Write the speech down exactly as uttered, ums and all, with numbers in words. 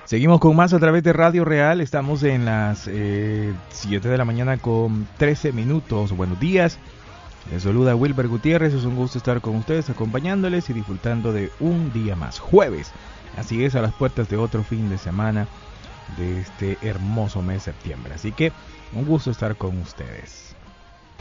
Seguimos con más a través de Radio Real. Estamos en las eh, siete de la mañana con trece minutos. Buenos días. Les saluda Wilber Gutiérrez. Es un gusto estar con ustedes, acompañándoles y disfrutando de un día más. Jueves. Así es, a las puertas de otro fin de semana de este hermoso mes de septiembre. Así que un gusto estar con ustedes.